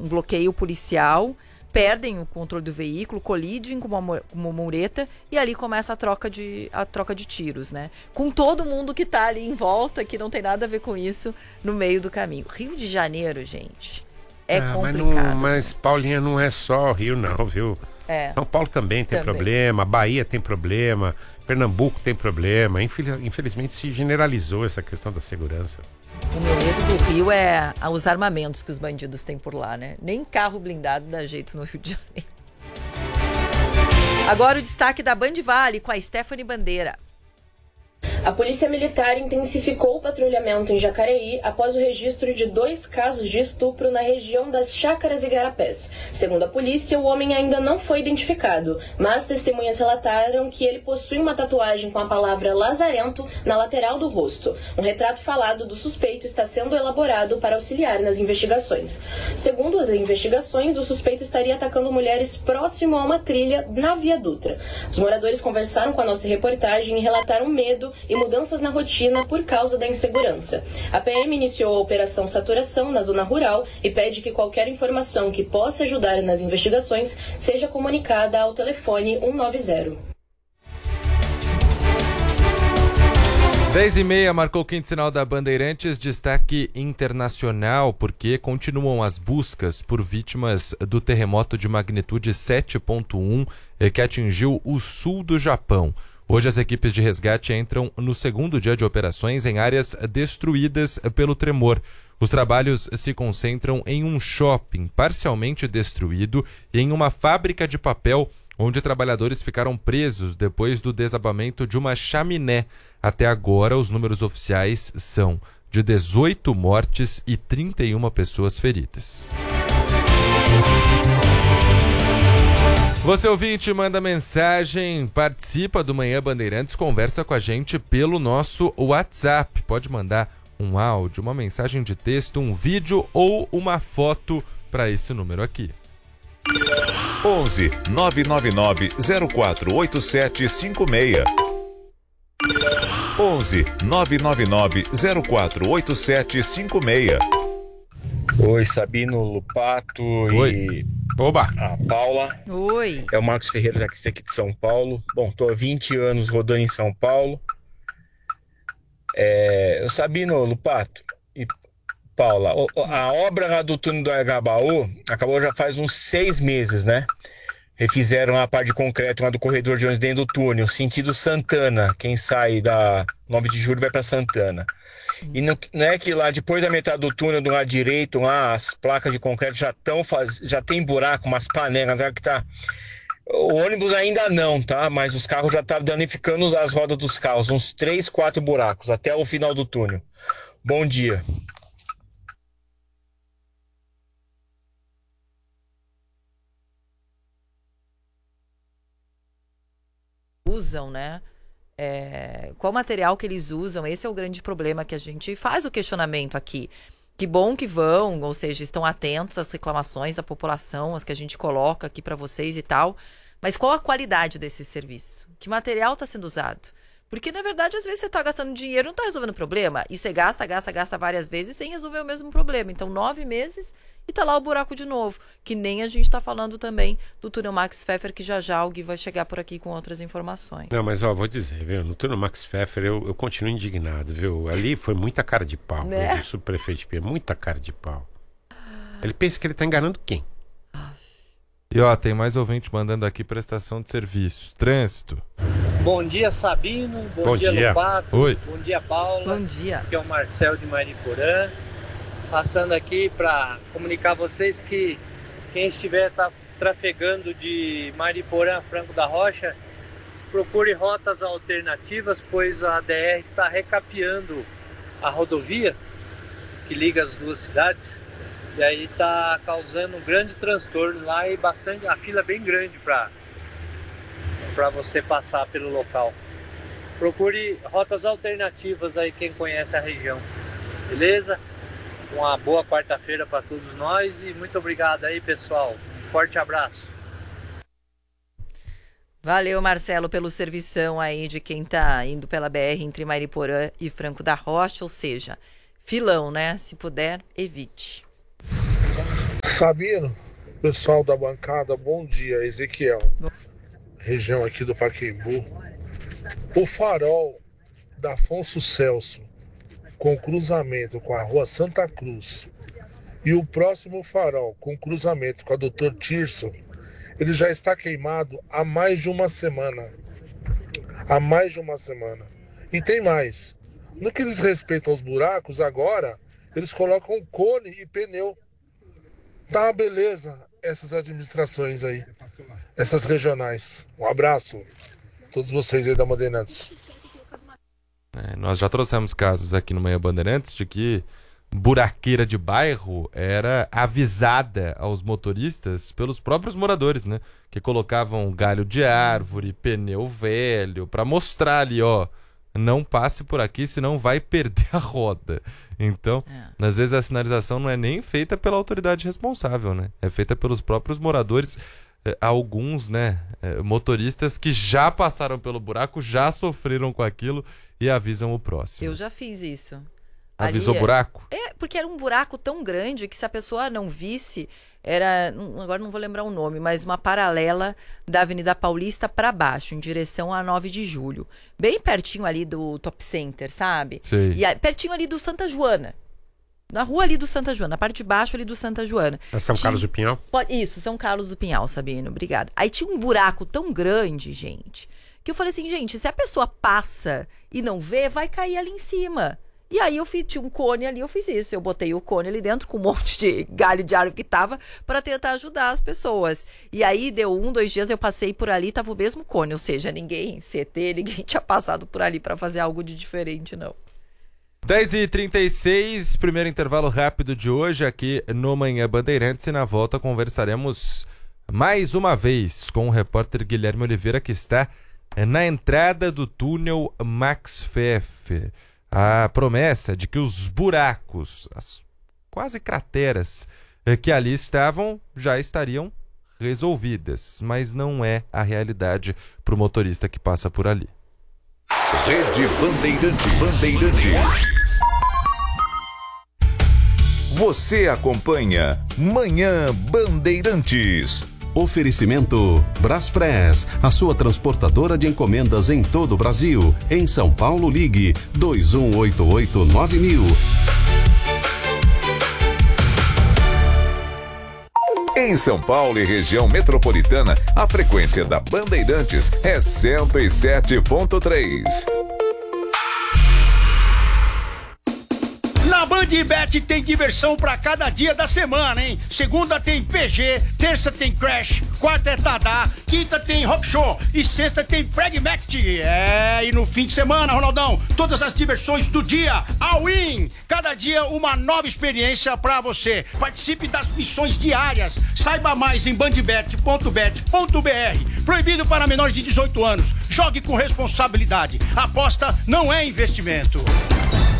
um bloqueio policial, perdem o controle do veículo, colidem com uma mureta e ali começa a troca de tiros, né? Com todo mundo que tá ali em volta, que não tem nada a ver com isso, no meio do caminho. Rio de Janeiro, gente, é complicado. Mas Paulinha, não é só Rio não, viu? São Paulo também tem problema, Bahia tem problema, Pernambuco tem problema. Infelizmente se generalizou essa questão da segurança. O meu medo do Rio é os armamentos que os bandidos têm por lá, né? Nem carro blindado dá jeito no Rio de Janeiro. Agora o destaque da Band Vale com a Stephanie Bandeira. A Polícia Militar intensificou o patrulhamento em Jacareí após o registro de 2 casos de estupro na região das Chácaras e Igarapés. Segundo a polícia, o homem ainda não foi identificado, mas testemunhas relataram que ele possui uma tatuagem com a palavra lazarento na lateral do rosto. Um retrato falado do suspeito está sendo elaborado para auxiliar nas investigações. Segundo as investigações, o suspeito estaria atacando mulheres próximo a uma trilha na Via Dutra. Os moradores conversaram com a nossa reportagem e relataram medo e mudanças na rotina por causa da insegurança. A PM iniciou a Operação Saturação na zona rural e pede que qualquer informação que possa ajudar nas investigações seja comunicada ao telefone 190. 10h30, marcou o quinto sinal da Bandeirantes, destaque internacional, porque continuam as buscas por vítimas do terremoto de magnitude 7.1 que atingiu o sul do Japão. Hoje as equipes de resgate entram no segundo dia de operações em áreas destruídas pelo tremor. Os trabalhos se concentram em um shopping parcialmente destruído e em uma fábrica de papel onde trabalhadores ficaram presos depois do desabamento de uma chaminé. Até agora, os números oficiais são de 18 mortes e 31 pessoas feridas. Você ouvinte, manda mensagem, participa do Manhã Bandeirantes, conversa com a gente pelo nosso WhatsApp. Pode mandar um áudio, uma mensagem de texto, um vídeo ou uma foto para esse número aqui. 11 999 048756. 11 999 048756. Oi, Sabino, Lupato. Oi. Oba. A Paula. Oi. É o Marcos Ferreira, taxista aqui de São Paulo. Bom, tô há 20 anos rodando em São Paulo. Sabino, Lupato e Paula, a obra lá do túnel do Agabaú acabou já faz uns 6 meses, né? Refizeram a parte de concreto lá do corredor de ônibus dentro do túnel, sentido Santana. Quem sai da 9 de julho vai para Santana. E não é que lá depois da metade do túnel, do lado direito, lá as placas de concreto já tem buraco, umas panelas lá que tá. O ônibus ainda não, tá? Mas os carros já estão danificando as rodas dos carros, uns 3, 4 buracos até o final do túnel. Bom dia. Usam, né? Qual material que eles usam? Esse é o grande problema que a gente faz o questionamento aqui. Que bom que vão, ou seja, estão atentos às reclamações da população, as que a gente coloca aqui para vocês e tal. Mas qual a qualidade desse serviço? Que material está sendo usado? Porque, na verdade, às vezes você está gastando dinheiro e não está resolvendo o problema. E você gasta várias vezes sem resolver o mesmo problema. Então, 9 meses e tá lá o buraco de novo. Que nem a gente está falando também do túnel Max Pfeffer, que já o Gui vai chegar por aqui com outras informações. Não, mas vou dizer, viu? No túnel Max Pfeffer eu continuo indignado, viu? Ali foi muita cara de pau, né? Do subprefeito de Pia, muita cara de pau. Ele pensa que ele tá enganando quem? E tem mais ouvinte mandando aqui prestação de serviço. Trânsito. Bom dia, Sabino. Bom dia, Lupato. Oi. Bom dia, Paula. Bom dia. Aqui é o Marcel de Mariporã. Passando aqui para comunicar a vocês que quem estiver trafegando de Mariporã a Franco da Rocha, procure rotas alternativas, pois a DR está recapeando a rodovia que liga as duas cidades. E aí está causando um grande transtorno lá e a fila é bem grande para você passar pelo local. Procure rotas alternativas aí, quem conhece a região. Beleza? Uma boa quarta-feira para todos nós e muito obrigado aí, pessoal. Forte abraço. Valeu, Marcelo, pelo servição aí de quem tá indo pela BR entre Mariporã e Franco da Rocha, ou seja, filão, né? Se puder, evite. Sabino, pessoal da bancada, bom dia, Ezequiel. Região aqui do Pacaembu. O farol da Afonso Celso, com cruzamento com a rua Santa Cruz, e o próximo farol com cruzamento com a Dr. Tirso, ele já está queimado há mais de uma semana. E tem mais. No que diz respeito aos buracos, agora eles colocam cone e pneu. Tá uma beleza essas administrações aí, essas regionais. Um abraço a todos vocês aí da Bandeirantes. Nós já trouxemos casos aqui no Manhã Bandeirantes de que buraqueira de bairro era avisada aos motoristas pelos próprios moradores, né? Que colocavam galho de árvore, pneu velho, para mostrar ali, ó, não passe por aqui, senão vai perder a roda. Então, às vezes a sinalização não é nem feita pela autoridade responsável, né? É feita pelos próprios moradores. Alguns, né, motoristas que já passaram pelo buraco, já sofreram com aquilo e avisam o próximo. Eu já fiz isso. Avisou buraco? Porque era um buraco tão grande que se a pessoa não visse, era, agora não vou lembrar o nome, mas uma paralela da Avenida Paulista para baixo, em direção a 9 de julho. Bem pertinho ali do Top Center, sabe? Sei. E pertinho ali do Santa Joana. Na rua ali do Santa Joana, na parte de baixo ali do Santa Joana. É São Carlos do Pinhal? Isso, São Carlos do Pinhal, Sabino, obrigada. Aí tinha um buraco tão grande, gente, que eu falei assim, gente, se a pessoa passa e não vê, vai cair ali em cima. E aí tinha um cone ali, eu fiz isso. Eu botei o cone ali dentro com um monte de galho de árvore que tava para tentar ajudar as pessoas. E aí deu 2 dias, eu passei por ali, tava o mesmo cone. Ou seja, ninguém tinha passado por ali para fazer algo de diferente, não. 10h36, primeiro intervalo rápido de hoje aqui no Manhã Bandeirantes, e na volta conversaremos mais uma vez com o repórter Guilherme Oliveira, que está na entrada do túnel Max Pfeff. A promessa de que os buracos, as quase crateras que ali estavam, já estariam resolvidas, mas não é a realidade para o motorista que passa por ali. Rede Bandeirantes. Você acompanha Manhã Bandeirantes. Oferecimento Braspress, a sua transportadora de encomendas em todo o Brasil. Em São Paulo, ligue 2188-9000. Em São Paulo e região metropolitana, a frequência da Bandeirantes é 107.3. Na Bandbet tem diversão pra cada dia da semana, hein? Segunda tem PG, terça tem Crash, quarta é Tadá, quinta tem Rock Show e sexta tem Pragmatic. E no fim de semana, Ronaldão, todas as diversões do dia, all-in. Cada dia uma nova experiência pra você. Participe das missões diárias. Saiba mais em bandbet.bet.br. Proibido para menores de 18 anos. Jogue com responsabilidade. Aposta não é investimento.